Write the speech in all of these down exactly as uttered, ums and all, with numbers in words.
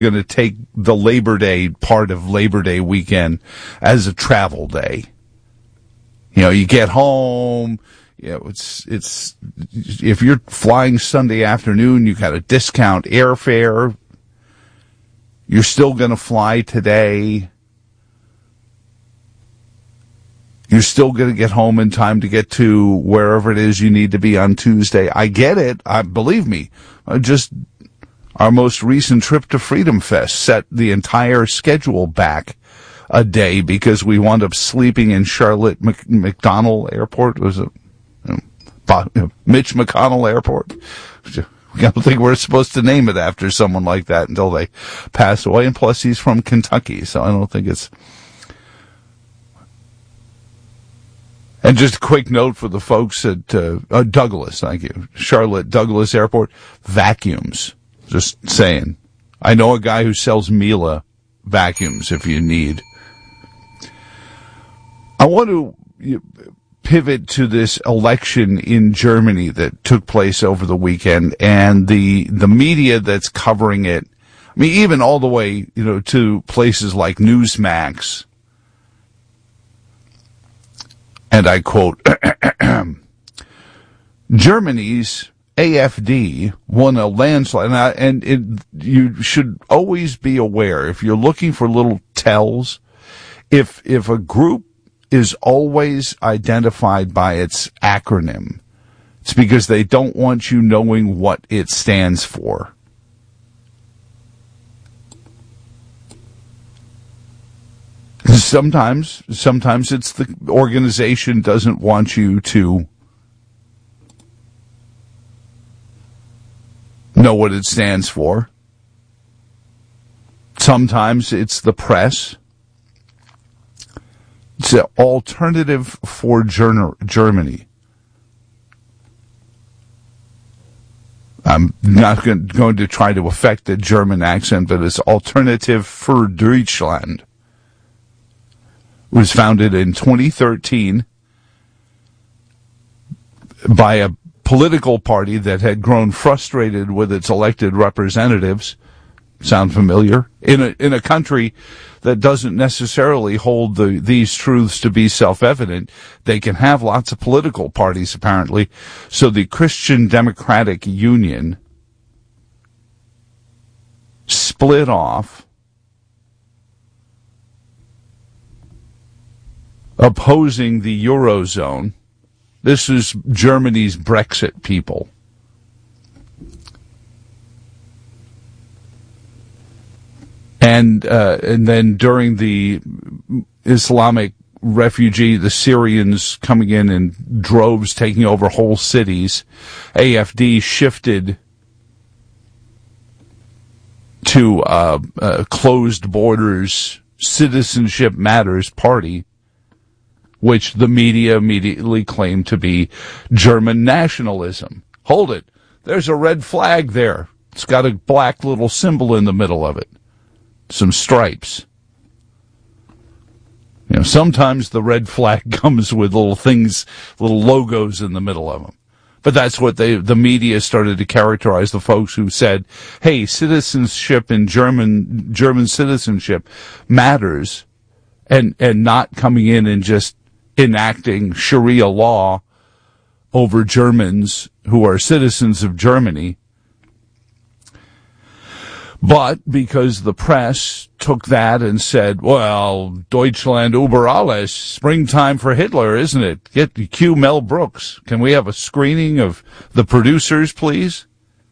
going to take the Labor Day part of Labor Day weekend as a travel day. You know, you get home, you know, it's, it's, if you're flying Sunday afternoon, you got a discount airfare. You're still going to fly today. You're still going to get home in time to get to wherever it is you need to be on Tuesday. I get it. I believe me. I just, our most recent trip to Freedom Fest set the entire schedule back a day because we wound up sleeping in Charlotte Mc, McDonnell Airport. Was it you know, Mitch McConnell Airport? I don't think we're supposed to name it after someone like that until they pass away. And plus, he's from Kentucky, so I don't think it's. And just a quick note for the folks at uh, uh, Douglas, thank you, Charlotte Douglas Airport, vacuums. Just saying. I know a guy who sells Miele vacuums if you need. I want to pivot to this election in Germany that took place over the weekend and the the media that's covering it. I mean, even all the way, you know, to places like Newsmax. And I quote, Germany's A F D won a landslide. And, I, and it, you should always be aware, if you're looking for little tells, if if a group is always identified by its acronym, it's because they don't want you knowing what it stands for. Sometimes, sometimes it's the organization doesn't want you to know what it stands for. Sometimes it's the press. It's an alternative for Germany. I'm not going to try to affect the German accent, but it's Alternative für Deutschland. It was founded in twenty thirteen by a political party that had grown frustrated with its elected representatives. Sound familiar? In a in a country that doesn't necessarily hold the, these truths to be self-evident, they can have lots of political parties, apparently. So the Christian Democratic Union split off, opposing the Eurozone. This is Germany's Brexit people. And uh, and then during the Islamic refugee, the Syrians coming in in droves, taking over whole cities, A F D shifted to uh, uh, closed borders, citizenship matters party, which the media immediately claimed to be German nationalism. Hold it. There's a red flag there. It's got a black little symbol in the middle of it. Some stripes. You know, sometimes the red flag comes with little things, little logos in the middle of them. But that's what they, the media started to characterize the folks who said, hey, citizenship in German, German citizenship matters, and, and not coming in and just enacting Sharia law over Germans who are citizens of Germany. But because the press took that and said, well, Deutschland über alles, springtime for Hitler, isn't it? Get cue Mel Brooks. Can we have a screening of The Producers, please?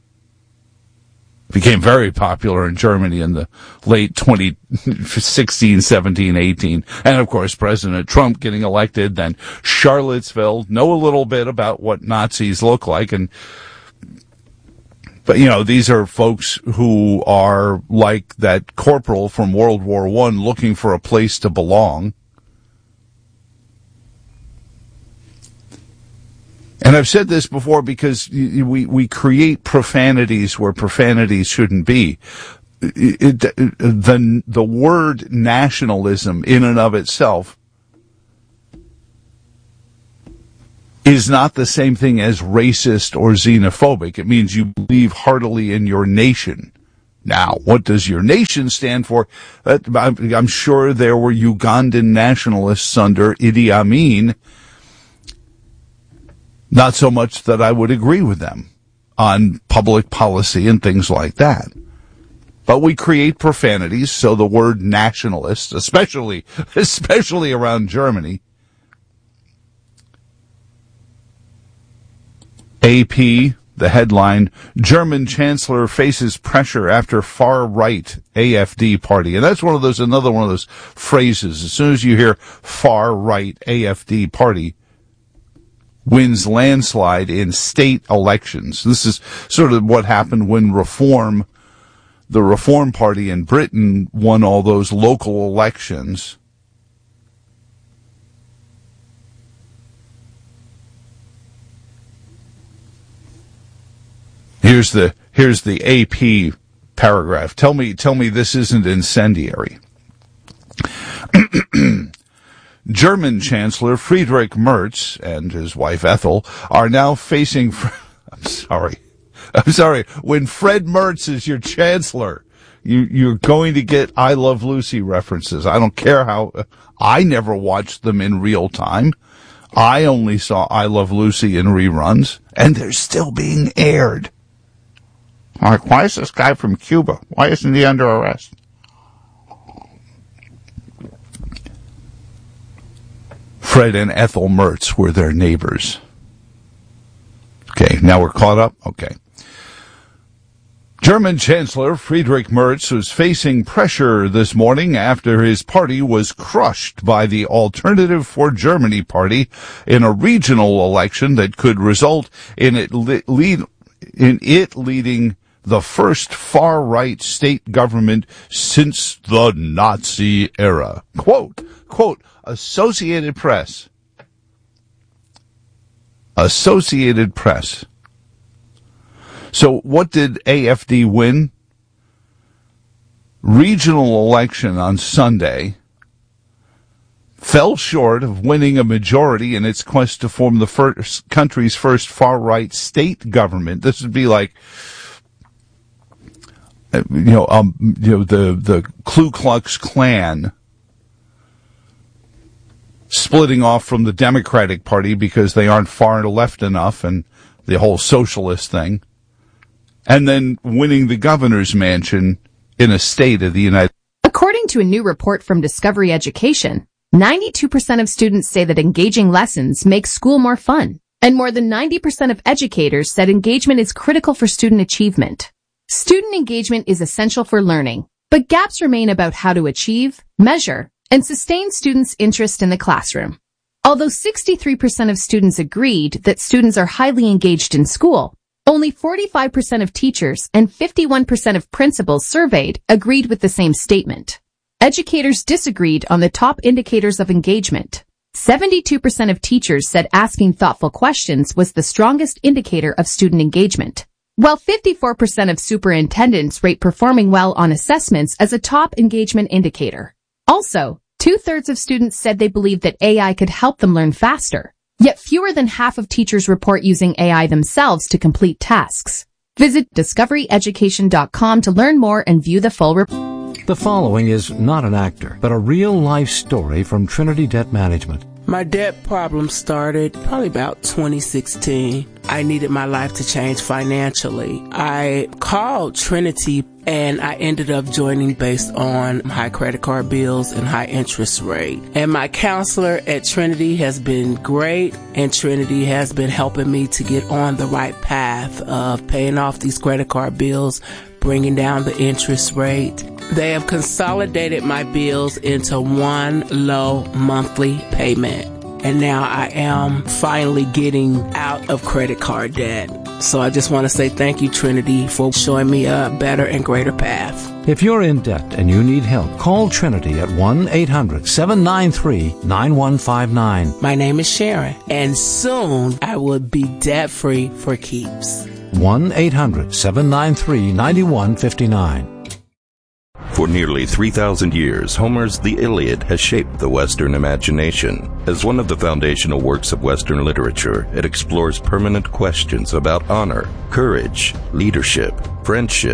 Became very popular in Germany in the late twenty sixteen, seventeen, eighteen. And, of course, President Trump getting elected, then Charlottesville, know a little bit about what Nazis look like. And, but, you know, these are folks who are like that corporal from World War One looking for a place to belong. And I've said this before because we, we create profanities where profanities shouldn't be. It, it, the, the word nationalism in and of itself is not the same thing as racist or xenophobic. It means you believe heartily in your nation. Now, what does your nation stand for? I'm sure there were Ugandan nationalists under Idi Amin. Not so much that I would agree with them on public policy and things like that. But we create profanities, so the word nationalist, especially, especially around Germany. A P, the headline, German Chancellor faces pressure after far-right A F D party. And that's one of those, another one of those phrases. As soon as you hear far-right A F D party wins landslide in state elections. This is sort of what happened when Reform, the Reform Party in Britain, won all those local elections. Here's the here's the A P paragraph. Tell me tell me this isn't incendiary. German Chancellor Friedrich Merz and his wife Ethel are now facing I'm sorry. I'm sorry. When Fred Merz is your chancellor, you you're going to get I Love Lucy references. I don't care how I never watched them in real time. I only saw I Love Lucy in reruns, and they're still being aired. Like, why is this guy from Cuba? Why isn't he under arrest? Fred and Ethel Merz were their neighbors. Okay, now we're caught up? Okay. German Chancellor Friedrich Merz was facing pressure this morning after his party was crushed by the Alternative for Germany party in a regional election that could result in it lead, in it leading the first far-right state government since the Nazi era. Quote, quote, Associated Press. Associated Press. So what did A F D win? Regional election on Sunday. Fell short of winning a majority in its quest to form the first country's first far-right state government. This would be like, you know, um, you know, the, the Ku Klux Klan splitting off from the Democratic Party because they aren't far left enough, and the whole socialist thing, and then winning the governor's mansion in a state of the United States. According to a new report from Discovery Education, ninety-two percent of students say that engaging lessons make school more fun, and more than ninety percent of educators said engagement is critical for student achievement. Student engagement is essential for learning, but gaps remain about how to achieve, measure, and sustain students' interest in the classroom. Although sixty-three percent of students agreed that students are highly engaged in school, only forty-five percent of teachers and fifty-one percent of principals surveyed agreed with the same statement. Educators disagreed on the top indicators of engagement. seventy-two percent of teachers said asking thoughtful questions was the strongest indicator of student engagement, while fifty-four percent of superintendents rate performing well on assessments as a top engagement indicator. Also, two-thirds of students said they believed that A I could help them learn faster, yet fewer than half of teachers report using A I themselves to complete tasks. Visit discovery education dot com to learn more and view the full report. The following is not an actor, but a real-life story from Trinity Debt Management. My debt problem started probably about twenty sixteen. I needed my life to change financially. I called Trinity and I ended up joining based on high credit card bills and high interest rate. And my counselor at Trinity has been great, and Trinity has been helping me to get on the right path of paying off these credit card bills, bringing down the interest rate. They have consolidated my bills into one low monthly payment. And now I am finally getting out of credit card debt. So I just want to say thank you, Trinity, for showing me a better and greater path. If you're in debt and you need help, call Trinity at one eight hundred seven nine three nine one five nine. My name is Sharon, and soon I will be debt-free for keeps. one eight hundred seven nine three nine one five nine. For nearly three thousand years, Homer's The Iliad has shaped the Western imagination. As one of the foundational works of Western literature, it explores permanent questions about honor, courage, leadership, friendship,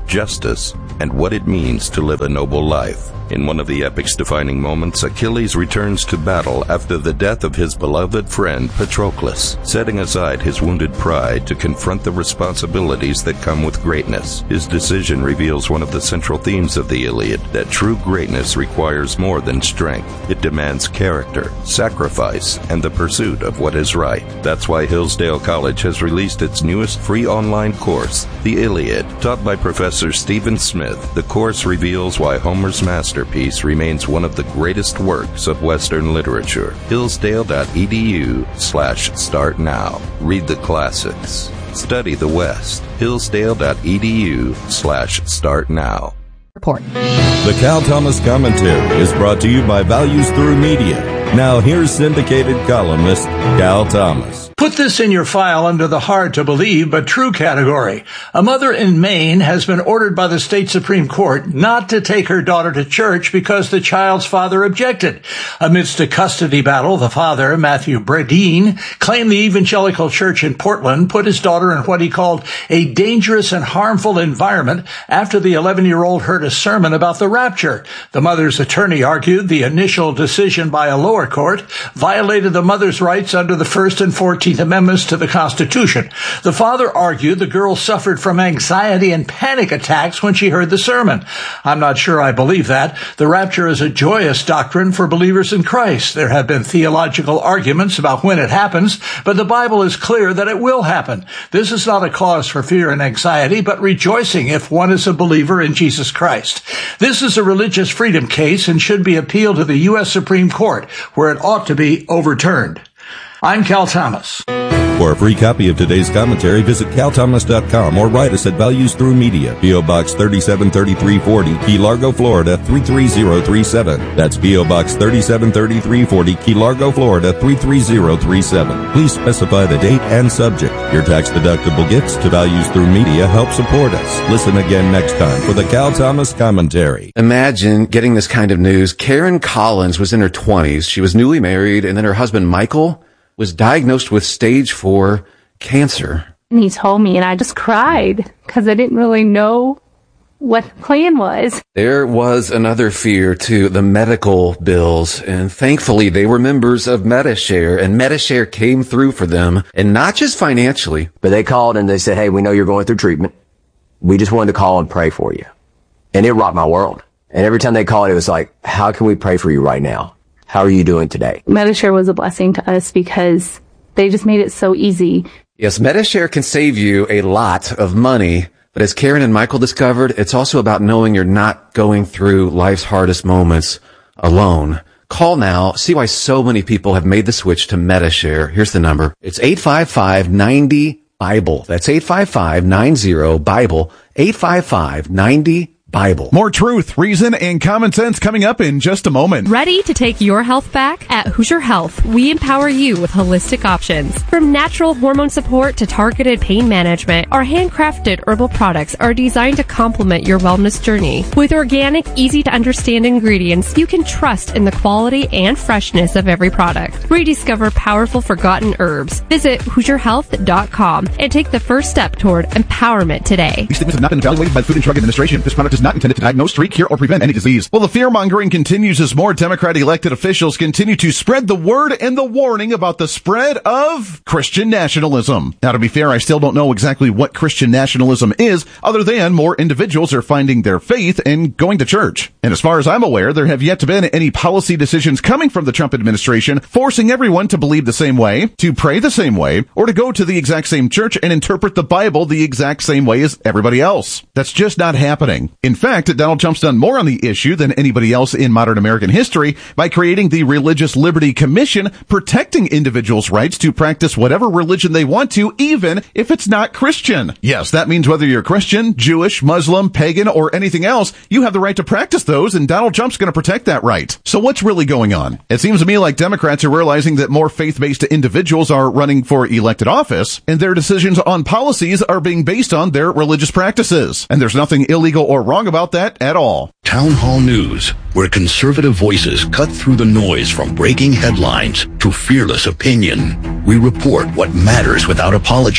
justice, and what it means to live a noble life. In one of the epic's defining moments, Achilles returns to battle after the death of his beloved friend Patroclus, setting aside his wounded pride to confront the responsibilities that come with greatness. His decision reveals one of the central themes of the Iliad, that true greatness requires more than strength. It demands character, sacrifice, and the pursuit of what is right. That's why Hillsdale College has released its newest free online course, The Iliad. Taught by Professor Stephen Smith, the course reveals why Homer's masterpiece remains one of the greatest works of Western literature. Hillsdale.edu slash start now. Read the classics. Study the West. Hillsdale.edu slash start now. Report. The Cal Thomas Commentary is brought to you by Values Through Media. Now here's syndicated columnist Cal Thomas. Put this in your file under the hard to believe but true category. A mother in Maine has been ordered by the state Supreme Court not to take her daughter to church because the child's father objected. Amidst a custody battle, the father, Matthew Bradeen, claimed the Evangelical Church in Portland put his daughter in what he called a dangerous and harmful environment after the eleven-year-old heard a sermon about the rapture. The mother's attorney argued the initial decision by a lower court violated the mother's rights under the First and Fourteenth Amendments to the Constitution. The father argued the girl suffered from anxiety and panic attacks when she heard the sermon. I'm not sure I believe that. The rapture is a joyous doctrine for believers in Christ. There have been theological arguments about when it happens, but the Bible is clear that it will happen. This is not a cause for fear and anxiety, but rejoicing if one is a believer in Jesus Christ. This is a religious freedom case and should be appealed to the U S Supreme Court, where it ought to be overturned. I'm Cal Thomas. For a free copy of today's commentary, visit cal thomas dot com or write us at Values Through Media, P O. Box thirty-seven thirty-three forty, Key Largo, Florida three three zero three seven. That's P O. Box thirty-seven thirty-three forty, Key Largo, Florida three three zero three seven. Please specify the date and subject. Your tax-deductible gifts to Values Through Media help support us. Listen again next time for the Cal Thomas Commentary. Imagine getting this kind of news. Karen Collins was in her twenties. She was newly married, and then her husband, Michael, was diagnosed with stage four cancer. And he told me, and I just cried because I didn't really know what the plan was. There was another fear, too, the medical bills, and thankfully they were members of Medi-Share, and Medi-Share came through for them, and not just financially. But they called and they said, hey, we know you're going through treatment. We just wanted to call and pray for you. And it rocked my world. And every time they called, it was like, how can we pray for you right now? How are you doing today? Medi-Share was a blessing to us because they just made it so easy. Yes, Medi-Share can save you a lot of money, but as Karen and Michael discovered, it's also about knowing you're not going through life's hardest moments alone. Call now. See why so many people have made the switch to Medi-Share. Here's the number. It's eight five five, nine zero, Bible. That's eight five five, nine zero, Bible. eight five five, nine zero, Bible. More truth, reason, and common sense coming up in just a moment. Ready to take your health back? At Hoosier Health, we empower you with holistic options. From natural hormone support to targeted pain management, our handcrafted herbal products are designed to complement your wellness journey. With organic, easy-to-understand ingredients, you can trust in the quality and freshness of every product. Rediscover powerful forgotten herbs. Visit Hoosier Health dot com and take the first step toward empowerment today. These statements have not been evaluated by the Food and Drug Administration. This product is not intended to diagnose, treat, cure, or prevent any disease. Well, the fear-mongering continues as more Democrat elected officials continue to spread the word and the warning about the spread of Christian nationalism. Now, to be fair, I still don't know exactly what Christian nationalism is, other than more individuals are finding their faith and going to church. And as far as I'm aware, there have yet to been any policy decisions coming from the Trump administration forcing everyone to believe the same way, to pray the same way, or to go to the exact same church and interpret the Bible the exact same way as everybody else. That's just not happening. In fact, Donald Trump's done more on the issue than anybody else in modern American history by creating the Religious Liberty Commission, protecting individuals' rights to practice whatever religion they want to, even if it's not Christian. Yes, that means whether you're Christian, Jewish, Muslim, pagan, or anything else, you have the right to practice those, and Donald Trump's going to protect that right. So what's really going on? It seems to me like Democrats are realizing that more faith-based individuals are running for elected office, and their decisions on policies are being based on their religious practices. And there's nothing illegal or wrong about that at all. Town Hall News, where conservative voices cut through the noise from breaking headlines to fearless opinion. We report what matters without apology.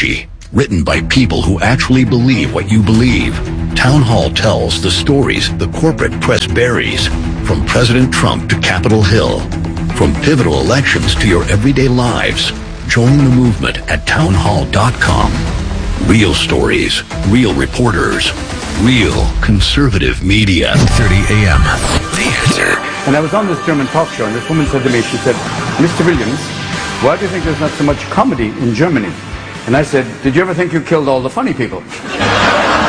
written by people who actually believe what you believe. Town Hall tells the stories the corporate press buries, from President Trump to Capitol Hill, from pivotal elections to your everyday lives. Join the movement at town hall dot com. Real stories, real reporters, real conservative media. thirty a.m. The Answer. And I was on this German talk show, and this woman said to me, she said, Mister Williams, why do you think there's not so much comedy in Germany? And I said, did you ever think you killed all the funny people?